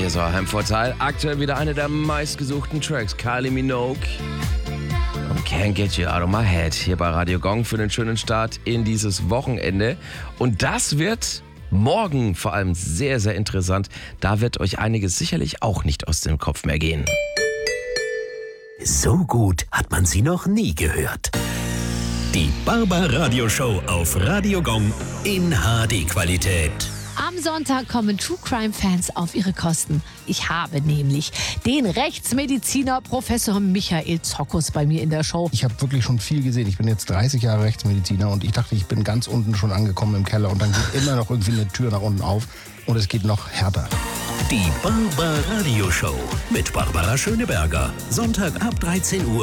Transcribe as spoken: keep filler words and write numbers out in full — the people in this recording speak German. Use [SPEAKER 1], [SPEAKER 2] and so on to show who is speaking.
[SPEAKER 1] ist euer Heimvorteil. Aktuell wieder eine der meistgesuchten Tracks. Kylie Minogue und Can't Get You Out of My Head. Hier bei Radio Gong für den schönen Start in dieses Wochenende. Und das wird morgen vor allem sehr, sehr interessant. Da wird euch einiges sicherlich auch nicht aus dem Kopf mehr gehen.
[SPEAKER 2] So gut hat man sie noch nie gehört. Die Barbaradio-Show auf Radio Gong in H D-Qualität.
[SPEAKER 3] Am Sonntag kommen True Crime Fans auf ihre Kosten. Ich habe nämlich den Rechtsmediziner Professor Michael Zokkus bei mir in der Show.
[SPEAKER 4] Ich habe wirklich schon viel gesehen. Ich bin jetzt dreißig Jahre Rechtsmediziner und ich dachte, ich bin ganz unten schon angekommen im Keller und dann geht immer noch irgendwie eine Tür nach unten auf und es geht noch härter.
[SPEAKER 2] Die Barbaradio-Show mit Barbara Schöneberger. Sonntag ab dreizehn Uhr.